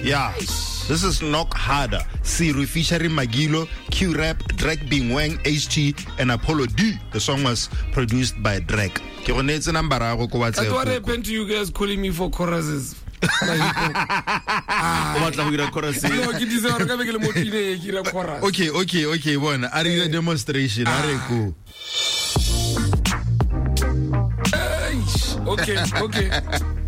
Yeah. This is Knock Harder, Siru featuring Magilo, Q-Rap, Drake Bing Wang, HT, and Apollo D. The song was produced by Drake. What happened to you guys calling me for choruses? Okay. One. Are you a demonstration? Cool. Okay.